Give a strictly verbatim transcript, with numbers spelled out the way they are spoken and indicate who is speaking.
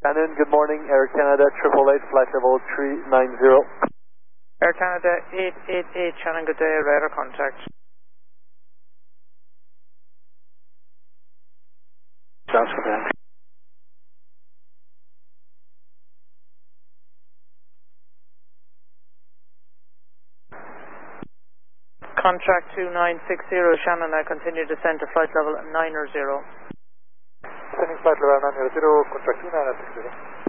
Speaker 1: Shannon, good morning, Air Canada, triple eight, flight level three nine zero.
Speaker 2: Air Canada eight eight eight, Shannon, good day, radar contact.
Speaker 1: Sounds good.
Speaker 2: Contract two nine six zero, Shannon, I continue descent to flight level nine zero.
Speaker 1: Sending flight level nine zero, contract two nine six zero.